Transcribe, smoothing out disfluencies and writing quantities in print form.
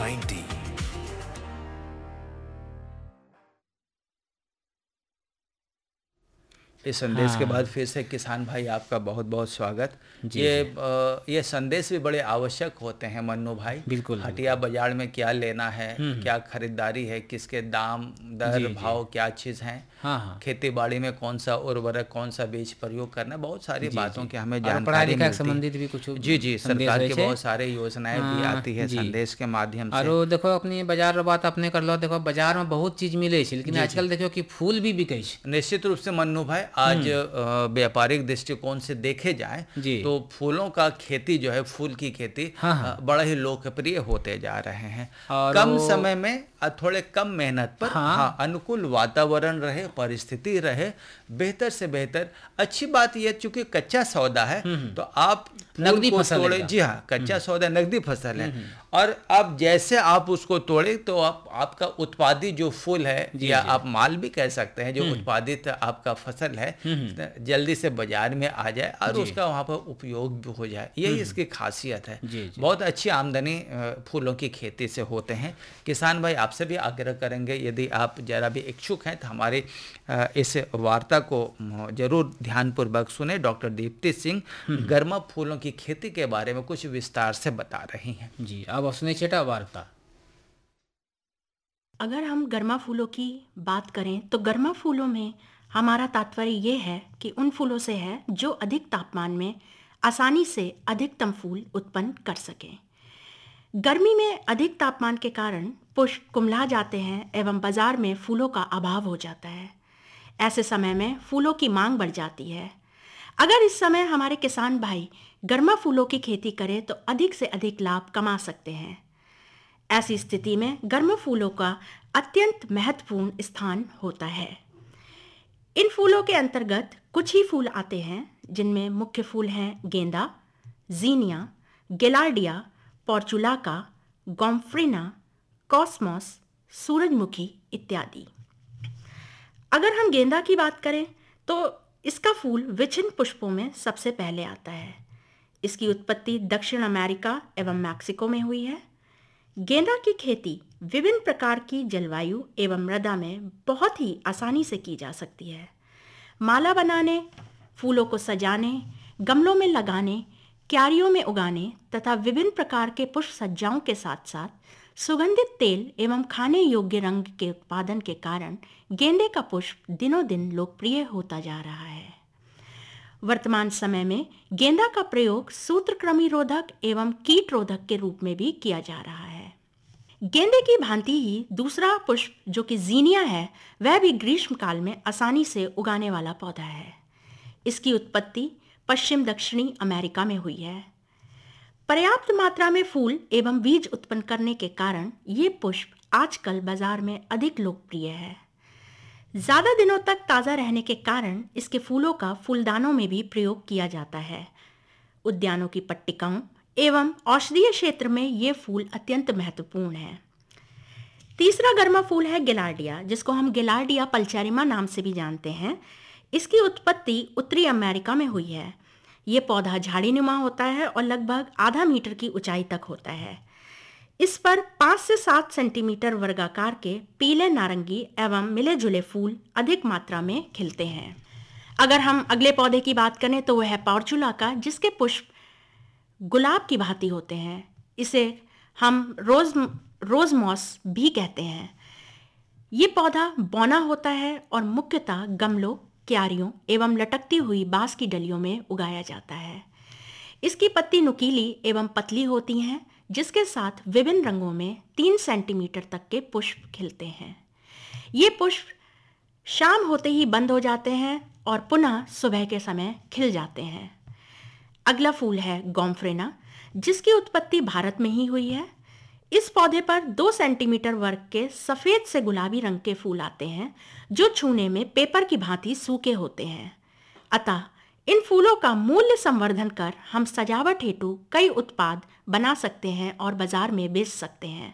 90। इस संदेश के हाँ। बाद फिर से किसान भाई आपका बहुत बहुत स्वागत। जी, ये संदेश भी बड़े आवश्यक होते हैं मन्नू भाई। बिल्कुल, हटिया बाजार में क्या लेना है, क्या खरीदारी है, किसके दाम दर जी, जी। भाव क्या चीज़ हैं, हाँ, हाँ। खेती बाड़ी में कौन सा उर्वरक कौन सा बीज प्रयोग करना, बहुत सारी जी, बातों जी। की हमें और पढ़ाई जानकारी लिखाई मिलती है। संबंधित भी कुछ जी जी, संदेश सरकार होइ की छै। बहुत सारे योजनाएं भी आती है जी। संदेश के माध्यम से। आरो देखो अपनी बाजार रो बात अपने करलो, देखो बाजार में बहुत चीज मिले छै, लेकिन आजकल देखो कि फूल भी बिकै छै। निश्चित रूप से मन्नू भाई, आज व्यापारिक दृष्टिकोण से देखे जाए जी। तो फूलों का खेती जो है, फूल की खेती हाँ, हाँ। बड़ा ही लोकप्रिय होते जा रहे हैं। और कम समय में थोड़े कम मेहनत पर हाँ। अनुकूल वातावरण रहे, परिस्थिति रहे, बेहतर से बेहतर। अच्छी बात यह, चूंकि कच्चा सौदा है तो आप फूल नगदी को फसल तोड़े। एकदम। जी हाँ, कच्चा सौदा नगदी फसल है, और अब जैसे आप उसको तोड़े तो आपका उत्पादित जो फूल है, या आप माल भी कह सकते हैं, जो उत्पादित आपका फसल है, जल्दी से बाजार में आ जाए और उसका वहाँ पर उपयोग भी हो जाए। यही इसकी खासियत है। जी। बहुत अच्छी आमदनी फूलों की खेती से होते हैं। किसान भाई, आपसे भी आग्रह करेंगे, यदि आप जरा भी इच्छुक हैं तो हमारी इस वार्ता को जरूर ध्यानपूर्वक सुने। डॉक्टर दीप्ति सिंह गर्मा फूलों की खेती के बारे में कुछ विस्तार से बता रही हैं। जी, अब सुने छेटा वार्ता। अगर हम गर्मा फूलों की बात करें तो गर्मा फूलों में हमारा तात्पर्य ये है कि उन फूलों से है जो अधिक तापमान में आसानी से अधिकतम फूल उत्पन्न कर सकें। गर्मी में अधिक तापमान के कारण पुष्प कुम्हला जाते हैं एवं बाजार में फूलों का अभाव हो जाता है। ऐसे समय में फूलों की मांग बढ़ जाती है। अगर इस समय हमारे किसान भाई गर्मा फूलों की खेती करें तो अधिक से अधिक लाभ कमा सकते हैं। ऐसी स्थिति में गर्म फूलों का अत्यंत महत्वपूर्ण स्थान होता है। इन फूलों के अंतर्गत कुछ ही फूल आते हैं, जिनमें मुख्य फूल हैं गेंदा, जीनिया, गिलार्डिया, पोर्चुलाका, गोम्फ्रिना, कॉस्मोस, सूरजमुखी इत्यादि। अगर हम गेंदा की बात करें तो इसका फूल विभिन्न पुष्पों में सबसे पहले आता है। इसकी उत्पत्ति दक्षिण अमेरिका एवं मैक्सिको में हुई है। गेंदा की खेती विभिन्न प्रकार की जलवायु एवं मृदा में बहुत ही आसानी से की जा सकती है। माला बनाने, फूलों को सजाने, गमलों में लगाने, क्यारियों में उगाने तथा विभिन्न प्रकार के पुष्प सज्जाओं के साथ साथ सुगंधित तेल एवं खाने योग्य रंग के उत्पादन के कारण गेंदे का पुष्प दिनों दिन लोकप्रिय होता जा रहा है। वर्तमान समय में गेंदा का प्रयोग सूत्रकृमि रोधक एवं कीट रोधक के रूप में भी किया जा रहा है। गेंदे की भांति ही दूसरा पुष्प जो कि जीनिया है, वह भी ग्रीष्म काल में आसानी से उगाने वाला पौधा है। इसकी उत्पत्ति पश्चिम दक्षिणी अमेरिका में हुई है। पर्याप्त मात्रा में फूल एवं बीज उत्पन्न करने के कारण ये पुष्प आजकल बाजार में अधिक लोकप्रिय है। ज्यादा दिनों तक ताजा रहने के कारण इसके फूलों का फूलदानों में भी प्रयोग किया जाता है। उद्यानों की पट्टिकाओं एवं औषधीय क्षेत्र में ये फूल अत्यंत महत्वपूर्ण है। तीसरा गर्मा फूल है गिलार्डिया, जिसको हम गिलार्डिया पल्चेरिमा नाम से भी जानते हैं। इसकी उत्पत्ति उत्तरी अमेरिका में हुई है। ये पौधा झाड़ीनुमा होता है और लगभग आधा मीटर की ऊंचाई तक होता है। इस पर 5 से 7 सेंटीमीटर वर्गाकार के पीले नारंगी एवं मिले जुले फूल अधिक मात्रा में खिलते हैं। अगर हम अगले पौधे की बात करें तो वह है पोर्चुलाका, जिसके पुष्प गुलाब की भांति होते हैं। इसे हम रोज मॉस भी कहते हैं। ये पौधा बौना होता है और मुख्यतः गमलों, क्यारियों एवं लटकती हुई बांस की डलियों में उगाया जाता है। इसकी पत्ती नुकीली एवं पतली होती हैं, जिसके साथ विभिन्न रंगों में 3 सेंटीमीटर तक के पुष्प खिलते हैं। ये पुष्प शाम होते ही बंद हो जाते हैं और पुनः सुबह के समय खिल जाते हैं। अगला फूल है गोम्फ्रेना, जिसकी उत्पत्ति भारत में ही हुई है। इस पौधे पर 2 सेंटीमीटर वर्ग के सफेद से गुलाबी रंग के फूल आते हैं, जो छूने में पेपर की भांति सूखे होते हैं। अतः इन फूलों का मूल्य संवर्धन कर हम सजावट हेतु कई उत्पाद बना सकते हैं और बाजार में बेच सकते हैं।